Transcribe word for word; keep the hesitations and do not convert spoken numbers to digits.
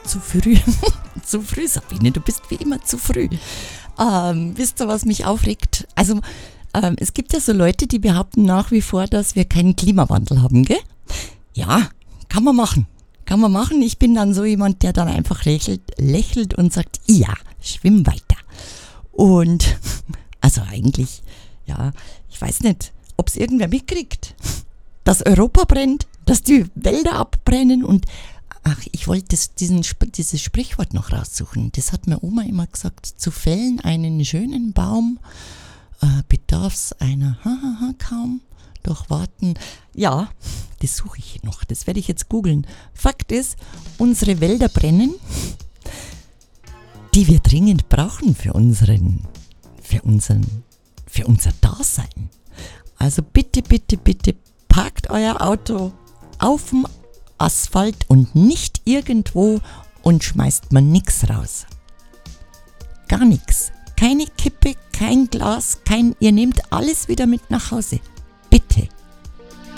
zu früh. Zu früh, Sabine, du bist wie immer zu früh. Ähm, wisst ihr, was mich aufregt? Also, ähm, es gibt ja so Leute, die behaupten nach wie vor, dass wir keinen Klimawandel haben, gell? Ja, kann man machen. Kann man machen. Ich bin dann so jemand, der dann einfach lächelt, lächelt und sagt, ja, schwimm weiter. Und, also eigentlich, ja, ich weiß nicht, ob es irgendwer mitkriegt, dass Europa brennt, dass die Wälder abbrennen und ach, ich wollte das, diesen, dieses Sprichwort noch raussuchen. Das hat mir Oma immer gesagt. Zu fällen einen schönen Baum äh, bedarf es einer ha, ha, ha, kaum. Doch warten. Ja, das suche ich noch. Das werde ich jetzt googeln. Fakt ist, unsere Wälder brennen, die wir dringend brauchen für unseren, für unseren, für unser Dasein. Also bitte, bitte, bitte parkt euer Auto auf dem Asphalt und nicht irgendwo und schmeißt man nix raus. Gar nix. Keine Kippe, kein Glas, kein, ihr nehmt alles wieder mit nach Hause. Bitte.